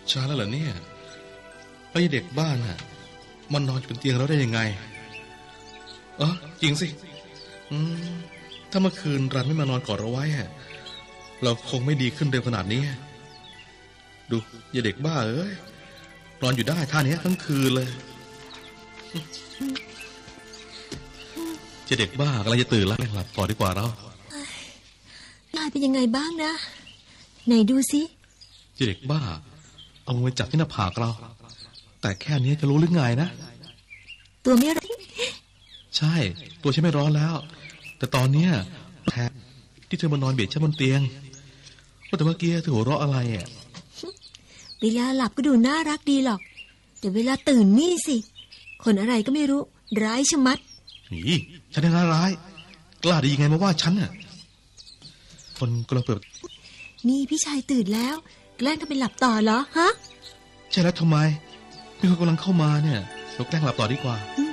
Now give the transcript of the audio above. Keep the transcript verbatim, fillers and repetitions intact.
ช้าแล้วเหรอเนี่ยไอ้เด็กบ้านน่ะมันนอนอยู่บนเตียงเราได้ยังไงเออจริงสิอืมถ้าเมื่อคืนรันไม่มานอนกอดเราไว้เราคงไม่ดีขึ้นเร็วขนาดนี้ดูอย่าเด็กบ้าเอ้ยนอนอยู่ได้ท่านี้ทั้งคืนเลยจะเด็กบ้ากำลังจะตื่นแล้วหลับต่อดีกว่าเรานายเป็นยังไงบ้างนะไหนดูสิจะเด็กบ้าเอามือจับที่หน้าผากเราแต่แค่นี้จะรู้หรือไงนะตัวไม่ร้อนใช่ตัวฉันไม่ร้อนแล้วแต่ตอนเนี้ยแทนที่เธอมานอนเบียดฉันบนเตียงว่าแต่เมื่อกี้เธอหัวเราะอะไรอ่ะเวลาหลับก็ดูน่ารักดีหรอกแต่เวลาตื่นนี่สิคนอะไรก็ไม่รู้ร้ายชะมัดนี่ฉันได้ร้ายกล้าดียังไงมาว่าฉันน่ะคนกำลังเปิดนี่พี่ชายตื่นแล้วแกล้งทำเป็นหลับต่อเหรอฮะใช่แล้วทำไมมีคนกำลังเข้ามาเนี่ยเราแกล้งหลับต่อดีกว่าอื